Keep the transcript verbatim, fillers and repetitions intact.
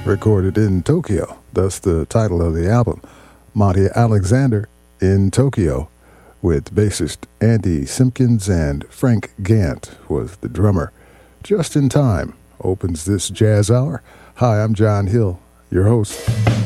recorded in Tokyo, thus the title of the album. Monty Alexander in Tokyo, with bassist Andy Simpkins, and Frank Gant was the drummer. Just in Time opens this jazz hour. Hi, I'm John Hill, your host.